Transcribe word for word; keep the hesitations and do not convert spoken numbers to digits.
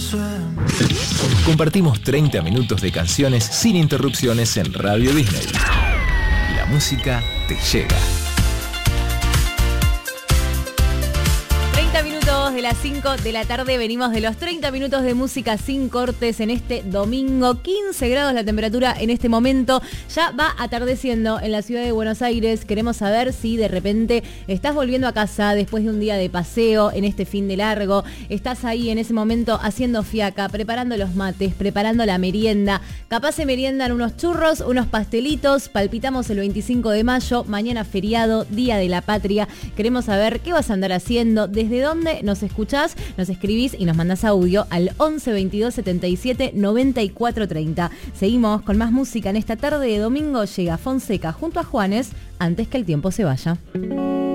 Compartimos treinta minutos de canciones sin interrupciones en Radio Disney. La música te llega. treinta minutos de las cinco de la tarde, venimos de los treinta minutos de música sin cortes en este domingo, quince grados la temperatura en este momento, ya va atardeciendo en la ciudad de Buenos Aires. Queremos saber si de repente estás volviendo a casa después de un día de paseo en este fin de largo, estás ahí en ese momento haciendo fiaca, preparando los mates, preparando la merienda, capaz se meriendan unos churros, unos pastelitos, palpitamos el veinticinco de mayo, mañana feriado, Día de la Patria. Queremos saber qué vas a andar haciendo, desde dónde nos escuchás, nos escribís y nos mandás audio al once veintidós setenta y siete noventa y cuatro treinta. Seguimos con más música en esta tarde de domingo. Llega Fonseca junto a Juanes, Antes que el tiempo se vaya.